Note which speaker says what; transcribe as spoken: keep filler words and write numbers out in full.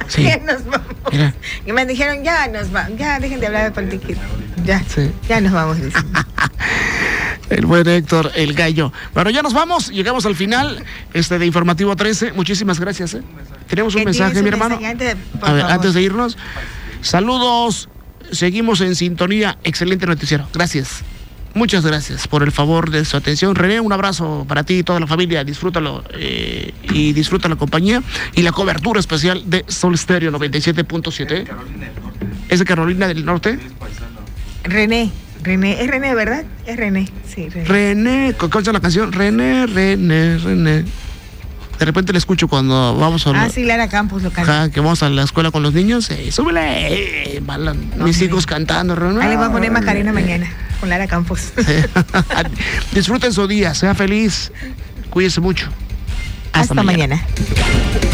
Speaker 1: Sí.
Speaker 2: Ya nos vamos. Mira. Y me dijeron, ya nos vamos, ya dejen de hablar de política. Ya, sí. Ya nos vamos.
Speaker 1: El buen Héctor, el gallo. Bueno, ya nos vamos, llegamos al final este de Informativo trece. Muchísimas gracias. ¿eh? Tenemos un mensaje, mi hermano.
Speaker 2: Antes,
Speaker 1: A ver, antes de irnos, saludos. Seguimos en sintonía. Excelente noticiero. Gracias. Muchas gracias por el favor de su atención. René, un abrazo para ti y toda la familia. Disfrútalo eh, y disfruta la compañía y la cobertura especial de Sol Stereo noventa y siete punto siete. ¿Es de Carolina del Norte?
Speaker 2: René. René, es René, ¿verdad? Es René, sí, René.
Speaker 1: René, ¿cómo es la canción? René, René, René. De repente le escucho cuando vamos a...
Speaker 2: Ah, sí, Lara Campos lo canta.
Speaker 1: Ajá, que vamos a la escuela con los niños. Eh, ¡Súbele! Eh, balan, no, mis hijos cantando. René.
Speaker 2: Ahí le voy a poner Macarena mañana, con Lara Campos.
Speaker 1: Disfruten su día, sea feliz. Cuídense mucho.
Speaker 2: Hasta, Hasta mañana. mañana.